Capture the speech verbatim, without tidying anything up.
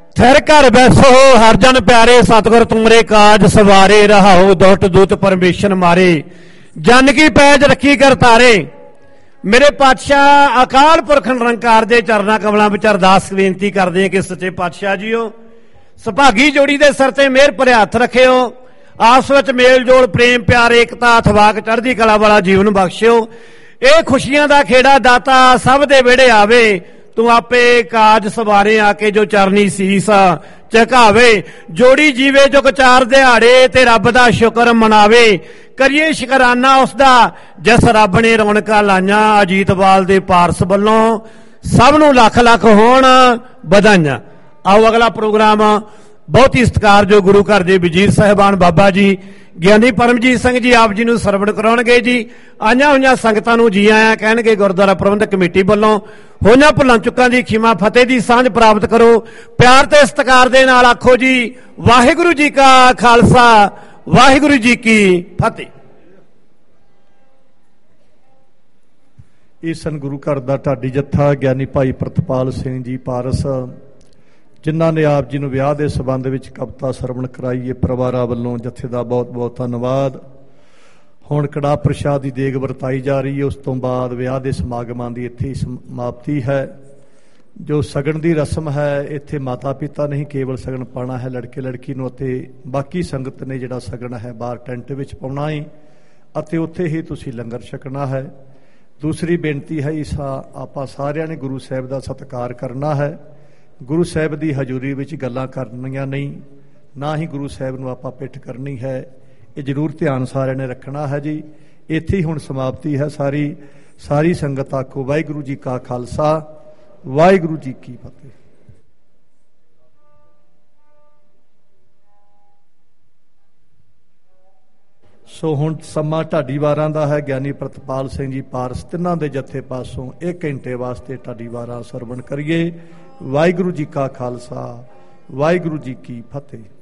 थिर घर बैसो हर जन प्यारे सतगुर तुमरे काज सवारे रहाओ दुष्ट दूत परमेश्वर मारे जन की पैज रखी कर तारे। मेरे पातशाह अकाल पुरख निरंकार दे चरना कमलों विच अरदास बेनती करदे कि सच्चे पातशाह जीओ सुभागी जोड़ी दे सिर ते मेहर भरे हथ रखियो, आपस विच मेल जोल प्रेम प्यार एकता अथवाक चढ़दी कला वाला जीवन बख्शियो। ये खुशियां दा खेड़ा दाता सब दे वेड़े आवे, तू आपे काज सवारे आके जो चरनी सीस झुकावे। जोड़ी जीवे जो चार दिहाड़े ते रब दा शुकर मनावे, करिए शुकराना उसदा जिस रब ने रौनकां लाइयां। अजीतवाल दे पारस वल्लों सब नूं लख लख होण बधाइयां। आओ अगला प्रोग्राम बहुत ही सत्कारयोग गुरु घर दे वजीर साहिबान बाबा जी ज्ञानी परमजीत सिंह जी आप जी नूं सरवण कराउणगे जी। आईआं होईआं संगतां नूं जी आया कहणगे गुरुद्वारा प्रबंधक कमेटी वल्लों। होईआं भुल्लां चुक्कां दी खिमा फतेह दी सांझ प्राप्त करो। प्यार ते सत्कार दे नाल आखो जी वाहिगुरू जी का खालसा वाहिगुरू जी की फतेह। इस सन गुरु घर दा ढाडी जत्था ज्ञानी भाई प्रतपाल सिंह जी पारस जिन्हां ने आप जी नूं विआह दे संबंध विच कविता सरवण कराई है, परिवारां वल्लों जत्थे दा बहुत बहुत धन्नवाद। हुण कड़ाह प्रशाद की देग वरताई जा रही है, उस तो बाद विआह दे समागमां दी इत्थे ही समाप्ति है। जो सगन की रस्म है इत्थे माता पिता नहीं केवल सगन पाना है लड़के लड़की नूं अते बाकी संगत ने जिहड़ा सगन है बाहर टेंट विच पाउणा है अते उत्थे ही तुसीं लंगर छकना है। दूसरी बेनती है इस आपां सारिआं ने गुरु साहिब दा सत्कार करना है। गुरु साहिब की हजूरी विच गल्लां करनियां नहीं, ना ही गुरु साहिब नूं आपां पिठ करनी है। ये जरूर ध्यान सारे ने रखना है जी। इत्थे ही हुण समाप्ति है। सारी सारी संगत आखो वाहिगुरू जी का खालसा वाहिगुरू जी की फतेह। सो हुण समा ढाडी वारां दा है। ज्ञानी प्रतपाल सिंह जी पारस तिन्हां दे जत्थे पासों एक घंटे वास्ते ढाडी वारां सरवण करिए। वाहिगुरू जी का खालसा वाहिगुरू जी की फतेह।